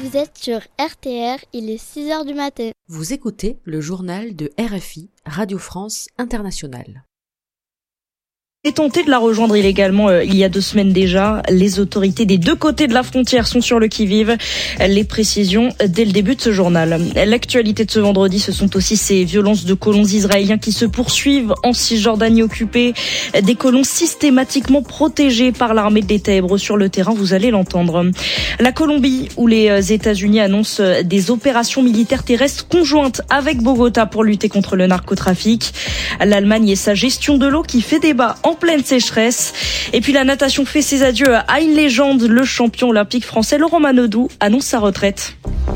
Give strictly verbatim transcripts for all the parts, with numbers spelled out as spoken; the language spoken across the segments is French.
Vous êtes sur R T R, il est six heures du matin. Vous écoutez le journal de R F I, Radio France Internationale. Et tenté de la rejoindre illégalement euh, il y a deux semaines déjà. Les autorités des deux côtés de la frontière sont sur le qui-vive. Les précisions dès le début de ce journal. L'actualité de ce vendredi, ce sont aussi ces violences de colons israéliens qui se poursuivent en Cisjordanie occupée. Des colons systématiquement protégés par l'armée de l'État hébreu sur le terrain, vous allez l'entendre. La Colombie, où les États-Unis annoncent des opérations militaires terrestres conjointes avec Bogota pour lutter contre le narcotrafic. L'Allemagne et sa gestion de l'eau qui fait débat en En pleine sécheresse. Et puis la natation fait ses adieux à une légende. Le champion olympique français Laurent Manodou annonce sa retraite.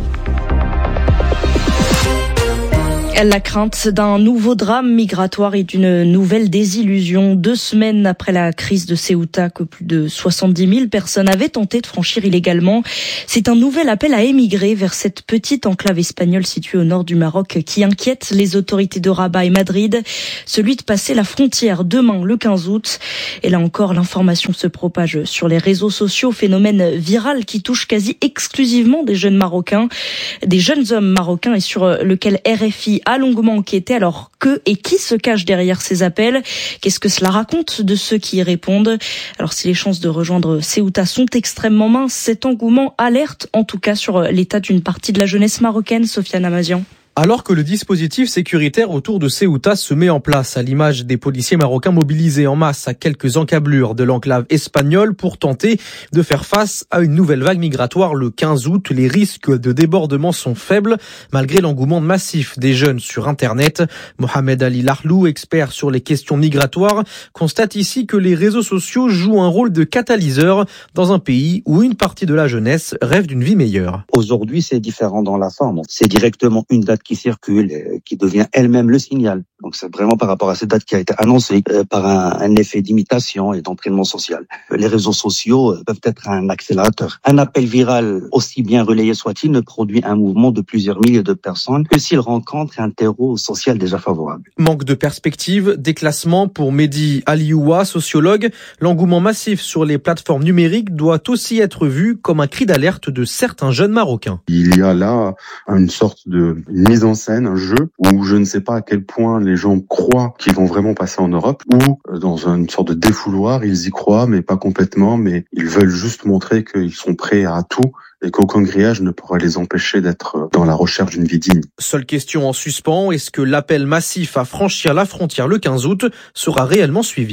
La crainte d'un nouveau drame migratoire et d'une nouvelle désillusion. Deux semaines après la crise de Ceuta, que plus de soixante-dix mille personnes avaient tenté de franchir illégalement, c'est un nouvel appel à émigrer vers cette petite enclave espagnole située au nord du Maroc qui inquiète les autorités de Rabat et Madrid. Celui de passer la frontière demain, le quinze août. Et là encore, l'information se propage sur les réseaux sociaux, phénomène viral qui touche quasi exclusivement des jeunes Marocains, des jeunes hommes marocains et sur lequel R F I a longuement enquêté. Alors que et qui se cache derrière ces appels? Qu'est-ce que cela raconte de ceux qui y répondent? Alors si les chances de rejoindre Ceuta sont extrêmement minces, cet engouement alerte en tout cas sur l'état d'une partie de la jeunesse marocaine. Sofiane Amazian. Alors que le dispositif sécuritaire autour de Ceuta se met en place, à l'image des policiers marocains mobilisés en masse à quelques encablures de l'enclave espagnole pour tenter de faire face à une nouvelle vague migratoire le quinze août, les risques de débordement sont faibles malgré l'engouement massif des jeunes sur Internet. Mohamed Ali Lahlou, expert sur les questions migratoires, constate ici que les réseaux sociaux jouent un rôle de catalyseur dans un pays où une partie de la jeunesse rêve d'une vie meilleure. Aujourd'hui, c'est différent dans la forme. C'est directement une date qui circule, et qui devient elle-même le signal. Donc c'est vraiment par rapport à cette date qui a été annoncée euh, par un, un effet d'imitation et d'entraînement social. Les réseaux sociaux euh, peuvent être un accélérateur. Un appel viral, aussi bien relayé soit-il, ne produit un mouvement de plusieurs milliers de personnes que s'il rencontre un terreau social déjà favorable. Manque de perspective, déclassement pour Mehdi Alioua, sociologue. L'engouement massif sur les plateformes numériques doit aussi être vu comme un cri d'alerte de certains jeunes Marocains. Il y a là une sorte de mise en scène, un jeu où je ne sais pas à quel point les gens croient qu'ils vont vraiment passer en Europe, ou dans une sorte de défouloir, ils y croient, mais pas complètement, mais ils veulent juste montrer qu'ils sont prêts à tout et qu'aucun grillage ne pourra les empêcher d'être dans la recherche d'une vie digne. Seule question en suspens, est-ce que l'appel massif à franchir la frontière le quinze août sera réellement suivi ?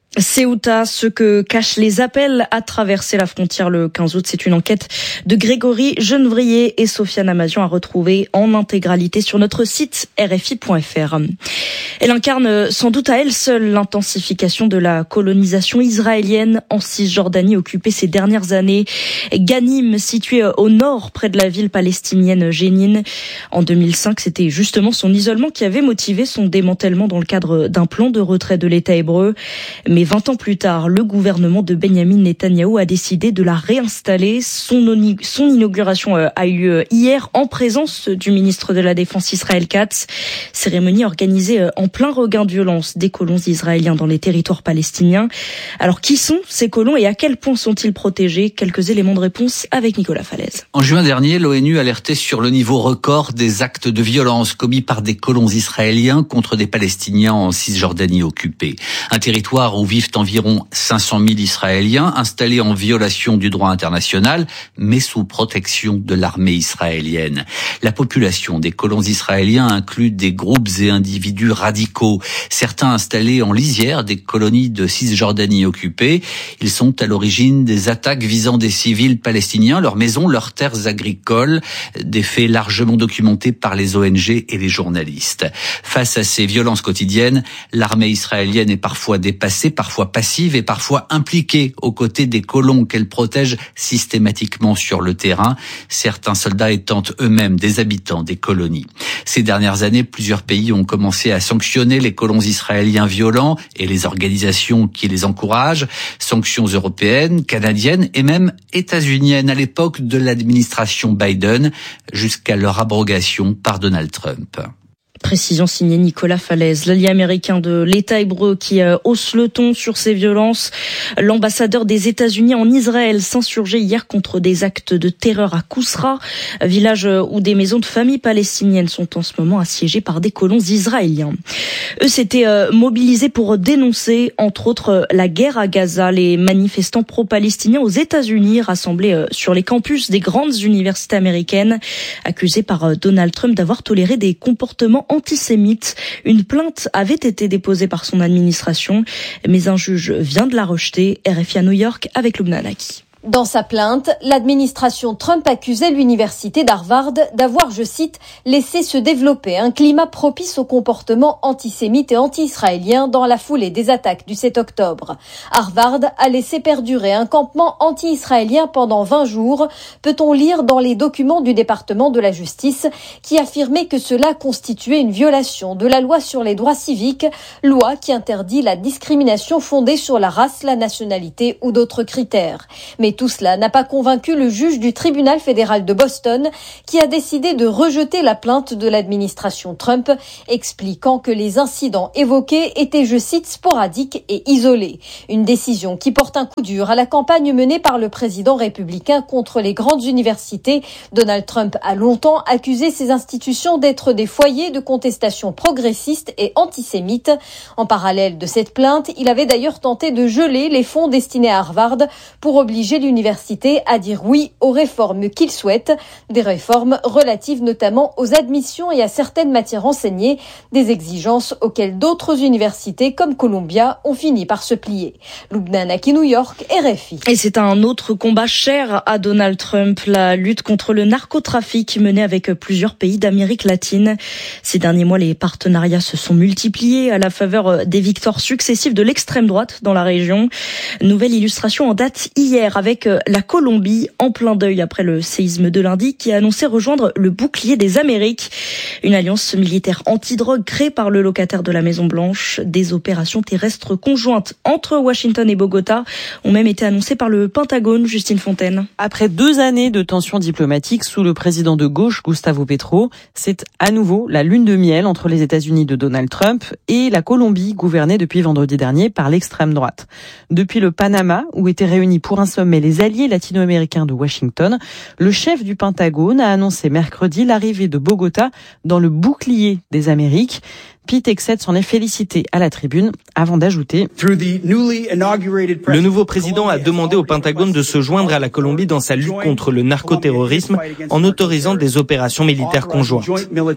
Ceuta, ce que cachent les appels à traverser la frontière le quinze août, c'est une enquête de Grégory Genevrier et Sofiane Amazian à retrouver en intégralité sur notre site R F I point F R. Elle incarne sans doute à elle seule l'intensification de la colonisation israélienne en Cisjordanie occupée ces dernières années. Ghanim, située au nord près de la ville palestinienne Jénine. En deux mille cinq, c'était justement son isolement qui avait motivé son démantèlement dans le cadre d'un plan de retrait de l'État hébreu. Mais vingt ans plus tard, le gouvernement de Benyamin Netanyahou a décidé de la réinstaller. Son, oni- son inauguration a eu lieu hier en présence du ministre de la Défense Israël Katz. Cérémonie organisée en plein regain de violence des colons israéliens dans les territoires palestiniens. Alors qui sont ces colons et à quel point sont-ils protégés? Quelques éléments de réponse avec Nicolas Falaise. En juin dernier, l'ONU alertait sur le niveau record des actes de violence commis par des colons israéliens contre des Palestiniens en Cisjordanie occupée. Un territoire où vivent environ cinq cent mille Israéliens installés en violation du droit international, mais sous protection de l'armée israélienne. La population des colons israéliens inclut des groupes et individus radicaux, certains installés en lisière des colonies de Cisjordanie occupées. Ils sont à l'origine des attaques visant des civils palestiniens, leurs maisons, leurs terres agricoles, des faits largement documentés par les O N G et les journalistes. Face à ces violences quotidiennes, l'armée israélienne est parfois dépassée, parfois passive et parfois impliquée aux côtés des colons qu'elle protège systématiquement sur le terrain, certains soldats étant eux-mêmes des habitants des colonies. Ces dernières années, plusieurs pays ont commencé à sanctionner les colons israéliens violents et les organisations qui les encouragent, sanctions européennes, canadiennes et même états-uniennes à l'époque de l'administration Biden, jusqu'à leur abrogation par Donald Trump. Précision signée Nicolas Falaise, l'allié américain de l'État hébreu qui euh, hausse le ton sur ces violences. L'ambassadeur des États-Unis en Israël s'insurgeait hier contre des actes de terreur à Kousra, village où des maisons de famille palestiniennes sont en ce moment assiégées par des colons israéliens. Eux s'étaient euh, mobilisés pour dénoncer, entre autres, la guerre à Gaza. Les manifestants pro-palestiniens aux États-Unis rassemblés euh, sur les campus des grandes universités américaines, accusés par euh, Donald Trump d'avoir toléré des comportements antisémite. Une plainte avait été déposée par son administration, mais un juge vient de la rejeter. R F I à New York avec Lubna Naki. Dans sa plainte, l'administration Trump accusait l'université d'Harvard d'avoir, je cite, laissé se développer un climat propice au comportement antisémite et anti-israélien dans la foulée des attaques du sept octobre. Harvard a laissé perdurer un campement anti-israélien pendant vingt jours, peut-on lire dans les documents du département de la justice, qui affirmait que cela constituait une violation de la loi sur les droits civiques, loi qui interdit la discrimination fondée sur la race, la nationalité ou d'autres critères. Mais tout cela n'a pas convaincu le juge du tribunal fédéral de Boston qui a décidé de rejeter la plainte de l'administration Trump, expliquant que les incidents évoqués étaient, je cite, sporadiques et isolés. Une décision qui porte un coup dur à la campagne menée par le président républicain contre les grandes universités. Donald Trump a longtemps accusé ces institutions d'être des foyers de contestation progressiste et antisémite. En parallèle de cette plainte, il avait d'ailleurs tenté de geler les fonds destinés à Harvard pour obliger l'université à dire oui aux réformes qu'il souhaite, des réformes relatives notamment aux admissions et à certaines matières enseignées, des exigences auxquelles d'autres universités comme Columbia ont fini par se plier. Lubna Naki, New York, R F I. Et c'est un autre combat cher à Donald Trump, la lutte contre le narcotrafic menée avec plusieurs pays d'Amérique latine. Ces derniers mois, les partenariats se sont multipliés à la faveur des victoires successives de l'extrême droite dans la région. Nouvelle illustration en date hier avec la Colombie en plein deuil après le séisme de lundi qui a annoncé rejoindre le bouclier des Amériques, une alliance militaire anti-drogue créée par le locataire de la Maison-Blanche. Des opérations terrestres conjointes entre Washington et Bogota ont même été annoncées par le Pentagone. Justine Fontaine. Après deux années de tensions diplomatiques sous le président de gauche Gustavo Petro, c'est à nouveau la lune de miel entre les États-Unis de Donald Trump et la Colombie gouvernée depuis vendredi dernier par l'extrême droite. Depuis le Panama, où étaient réunis pour un sommet les alliés latino-américains de Washington, le chef du Pentagone a annoncé mercredi l'arrivée de Bogota dans le bouclier des Amériques. Pete Hegseth s'en est félicité à la tribune avant d'ajouter « Le nouveau président a demandé au Pentagone de se joindre à la Colombie dans sa lutte contre le narcoterrorisme en autorisant des opérations militaires conjointes. »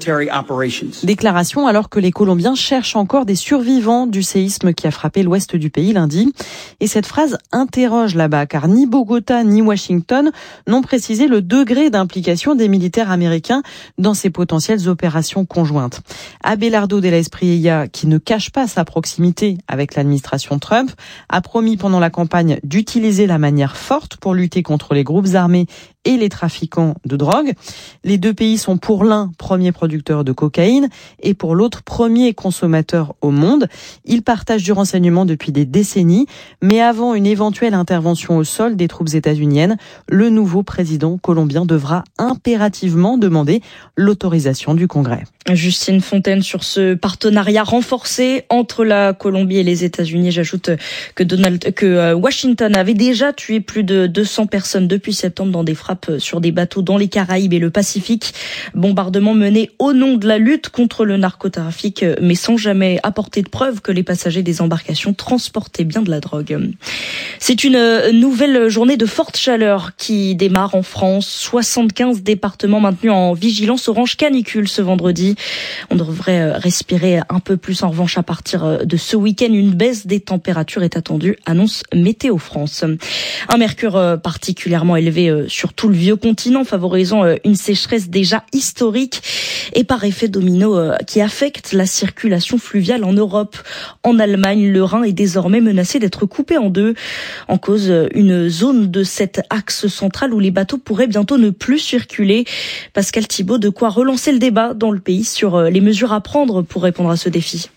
Déclaration alors que les Colombiens cherchent encore des survivants du séisme qui a frappé l'ouest du pays lundi. Et cette phrase interroge là-bas car ni Bogota ni Washington n'ont précisé le degré d'implication des militaires américains dans ces potentielles opérations conjointes. Abelardo de la Espriella, qui ne cache pas sa proximité avec l'administration Trump, a promis pendant la campagne d'utiliser la manière forte pour lutter contre les groupes armés et les trafiquants de drogue. Les deux pays sont pour l'un premier producteur de cocaïne et pour l'autre premier consommateur au monde. Ils partagent du renseignement depuis des décennies, mais avant une éventuelle intervention au sol des troupes états-uniennes, le nouveau président colombien devra impérativement demander l'autorisation du Congrès. Justine Fontaine sur ce partenariat renforcé entre la Colombie et les États-Unis. J'ajoute que Donald, que Washington avait déjà tué plus de deux cents personnes depuis septembre dans des frappes sur des bateaux dans les Caraïbes et le Pacifique. Bombardements menés au nom de la lutte contre le narcotrafic, mais sans jamais apporter de preuves que les passagers des embarcations transportaient bien de la drogue. C'est une nouvelle journée de forte chaleur qui démarre en France. soixante-quinze départements maintenus en vigilance orange canicule ce vendredi. On devrait respirer un peu plus en revanche à partir de ce week-end. Une baisse des températures est attendue, annonce Météo France. Un mercure particulièrement élevé sur tout le vieux continent, favorisant une sécheresse déjà historique et par effet domino qui affecte la circulation fluviale en Europe. En Allemagne, le Rhin est désormais menacé d'être coupé en deux. En cause, une zone de cet axe central où les bateaux pourraient bientôt ne plus circuler. Pascal Thibault, de quoi relancer le débat dans le pays sur les mesures à prendre pour répondre à ce défi.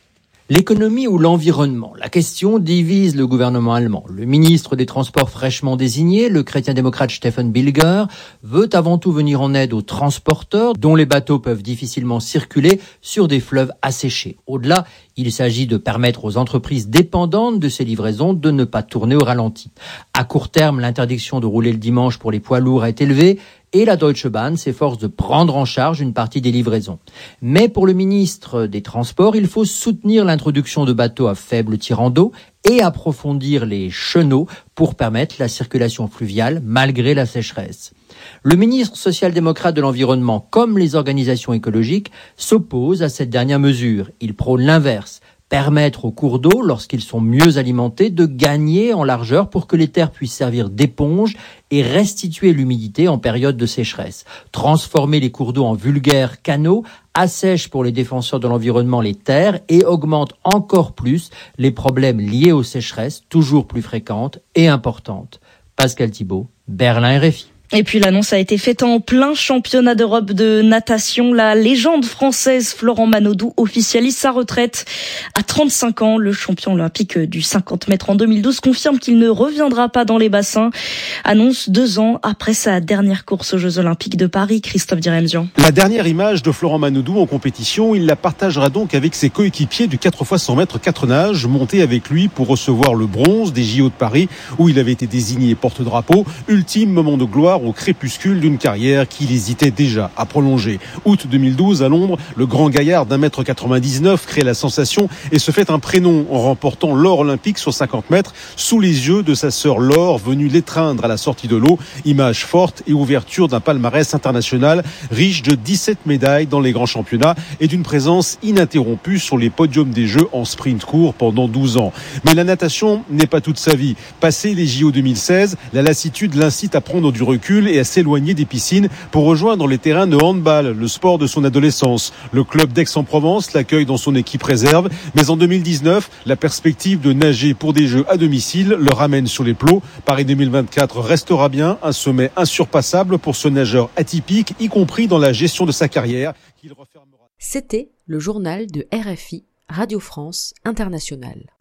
L'économie ou l'environnement? La question divise le gouvernement allemand. Le ministre des Transports fraîchement désigné, le chrétien-démocrate Stefan Bilger, veut avant tout venir en aide aux transporteurs dont les bateaux peuvent difficilement circuler sur des fleuves asséchés. Au-delà, il s'agit de permettre aux entreprises dépendantes de ces livraisons de ne pas tourner au ralenti. À court terme, l'interdiction de rouler le dimanche pour les poids lourds est élevée et la Deutsche Bahn s'efforce de prendre en charge une partie des livraisons. Mais pour le ministre des Transports, il faut soutenir l'introduction de bateaux à faible tirant d'eau et approfondir les chenaux pour permettre la circulation fluviale malgré la sécheresse. Le ministre social-démocrate de l'Environnement, comme les organisations écologiques, s'oppose à cette dernière mesure. Il prône l'inverse. Permettre aux cours d'eau, lorsqu'ils sont mieux alimentés, de gagner en largeur pour que les terres puissent servir d'éponge et restituer l'humidité en période de sécheresse. Transformer les cours d'eau en vulgaires canaux assèche pour les défenseurs de l'environnement les terres et augmente encore plus les problèmes liés aux sécheresses toujours plus fréquentes et importantes. Pascal Thibault, Berlin R F I. Et puis l'annonce a été faite en plein championnat d'Europe de natation. La légende française Florent Manodou officialise sa retraite à trente-cinq ans. Le champion olympique du cinquante mètres en deux mille douze confirme qu'il ne reviendra pas dans les bassins. Annonce deux ans après sa dernière course aux Jeux Olympiques de Paris. Christophe Diremzian. La dernière image de Florent Manodou en compétition, il la partagera donc avec ses coéquipiers du quatre fois cent mètres quatre nages, montés avec lui pour recevoir le bronze des J O de Paris où il avait été désigné porte-drapeau. Ultime moment de gloire au crépuscule d'une carrière qu'il hésitait déjà à prolonger. Août deux mille douze à Londres, le grand gaillard d'un mètre quatre-vingt-dix-neuf crée la sensation et se fait un prénom en remportant l'or olympique sur cinquante mètres sous les yeux de sa sœur Laure venue l'étreindre à la sortie de l'eau. Image forte et ouverture d'un palmarès international riche de dix-sept médailles dans les grands championnats et d'une présence ininterrompue sur les podiums des Jeux en sprint court pendant douze ans. Mais la natation n'est pas toute sa vie. Passé les J O deux mille seize, la lassitude l'incite à prendre du recul et à s'éloigner des piscines pour rejoindre les terrains de handball, le sport de son adolescence. Le club d'Aix-en-Provence l'accueille dans son équipe réserve, mais en deux mille dix-neuf, la perspective de nager pour des Jeux à domicile le ramène sur les plots. Paris deux mille vingt-quatre restera bien un sommet insurpassable pour ce nageur atypique, y compris dans la gestion de sa carrière. Qu'il refermera. C'était le journal de R F I, Radio France Internationale.